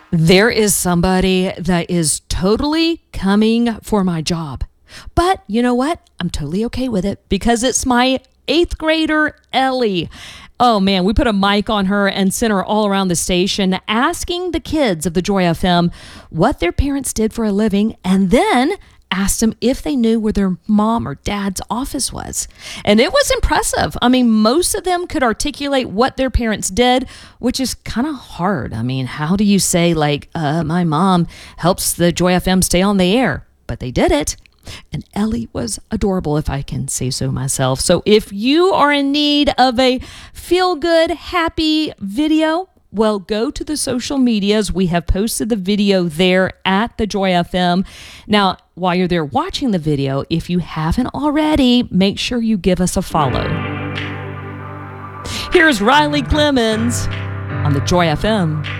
There is somebody that is totally coming for my job. But you know what? I'm totally okay with it because it's my eighth grader, Ellie. Oh man, we put a mic on her and sent her all around the station asking the kids of the Joy FM what their parents did for a living, and then asked them if they knew where their mom or dad's office was. And it was impressive. I mean, most of them could articulate what their parents did, which is kind of hard. I mean, how do you say my mom helps the Joy FM stay on the air? But they did it. And Ellie was adorable, if I can say so myself. So if you are in need of a feel-good, happy video, well, go to the social medias. We have posted the video there at the Joy FM. Now, while you're there watching the video, if you haven't already, make sure you give us a follow. Here's Riley Clemens on the Joy FM.